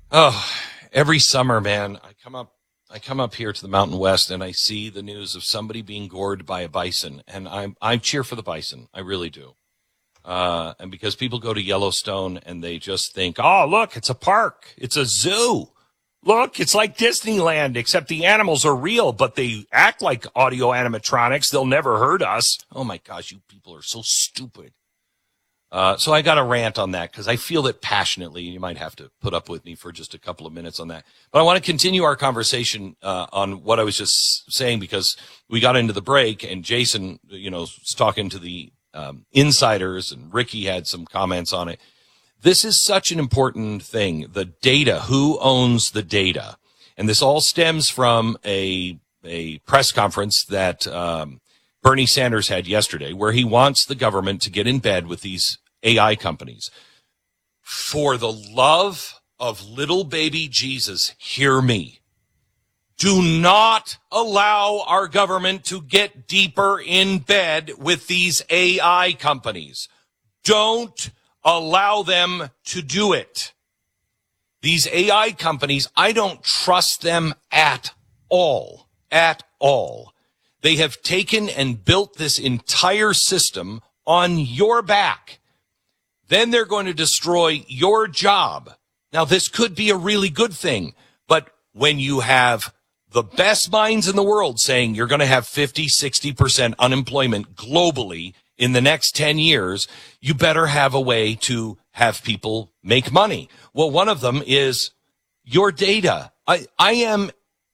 Oh, every summer, man, I come up here to the Mountain West and I see the news of somebody being gored by a bison, and I cheer for the bison. I really do. And because people go to Yellowstone and they just think, oh, look, it's a park. It's a zoo. Look, it's like Disneyland, except the animals are real, but they act like audio animatronics. They'll never hurt us. Oh my gosh, you people are so stupid. So I got to rant on that because I feel it passionately. You might have to put up with me for just a couple of minutes on that. But I want to continue our conversation on what I was just saying, because we got into the break and Jason, was talking to the insiders, and Ricky had some comments on it. This is such an important thing. The data, who owns the data? And this all stems from a press conference that Bernie Sanders had yesterday, where he wants the government to get in bed with these AI companies. For the love of little baby Jesus, hear me. Do not allow our government to get deeper in bed with these AI companies. Don't allow them to do it. These AI companies, I don't trust them at all. At all. They have taken and built this entire system on your back. Then they're going to destroy your job. Now, this could be a really good thing, but when you have the best minds in the world saying you're going to have 50, 60% unemployment globally in the next 10 years, you better have a way to have people make money. Well, one of them is your data. I am...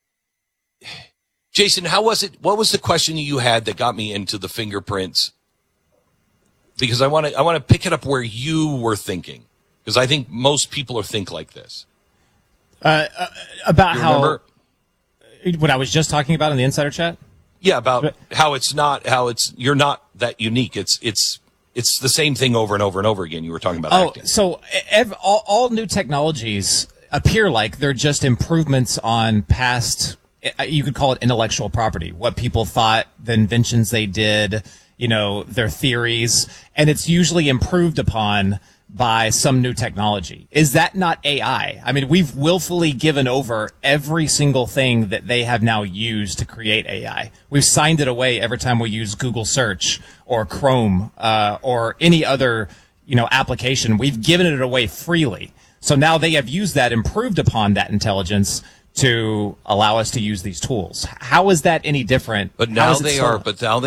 Jason, how was it? What was the question you had that got me into the fingerprints? Because I want to pick it up where you were thinking, because I think most people think like this. About how what I was just talking about in the insider chat. Yeah, about how you're not that unique. It's the same thing over and over and over again. You were talking about acting. So all new technologies appear like they're just improvements on past. You could call it intellectual property, what people thought, the inventions they did, their theories, and it's usually improved upon by some new technology. Is that not AI? I mean, we've willfully given over every single thing that they have now used to create AI. We've signed it away every time we use Google search or Chrome or any other, application. We've given it away freely. So now they have used that, improved upon that intelligence to allow us to use these tools. How is that any different? But now they are,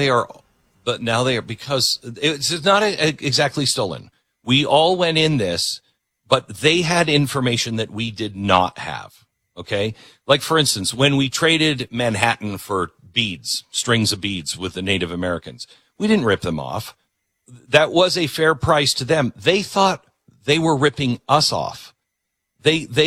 because it's not exactly stolen. We all went in this, but they had information that we did not have. Okay? Like, for instance, when we traded Manhattan for beads, strings of beads with the Native Americans, we didn't rip them off. That was a fair price to them. They thought they were ripping us off. They